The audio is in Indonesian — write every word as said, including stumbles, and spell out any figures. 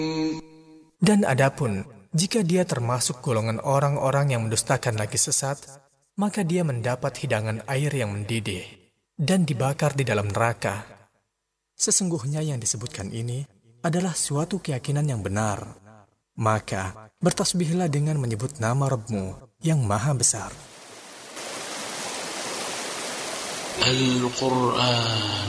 Dan adapun jika dia termasuk golongan orang-orang yang mendustakan lagi sesat, maka dia mendapat hidangan air yang mendidih dan dibakar di dalam neraka. Sesungguhnya yang disebutkan ini adalah suatu keyakinan yang benar. Maka bertasbihlah dengan menyebut nama Rabbmu yang maha besar. Al-Quran